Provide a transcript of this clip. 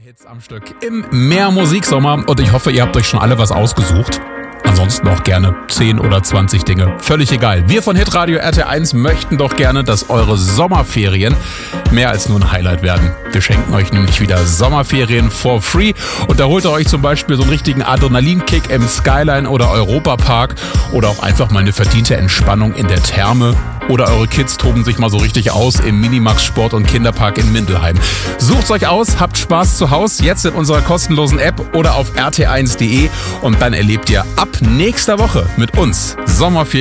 Hits am Stück im Mehr Musiksommer und ich hoffe, ihr habt euch schon alle was ausgesucht. Ansonsten auch gerne 10 oder 20 Dinge. Völlig egal. Wir von Hitradio RT1 möchten doch gerne, dass eure Sommerferien mehr als nur ein Highlight werden. Wir schenken euch nämlich wieder Sommerferien for free und da holt ihr euch zum Beispiel so einen richtigen Adrenalinkick im Skyline oder Europapark oder auch einfach mal eine verdiente Entspannung in der Therme. Oder eure Kids toben sich mal so richtig aus im Minimax Sport- und Kinderpark in Mindelheim. Sucht's euch aus, habt Spaß zu Hause, jetzt in unserer kostenlosen App oder auf rt1.de und dann erlebt ihr ab nächster Woche mit uns Sommerferien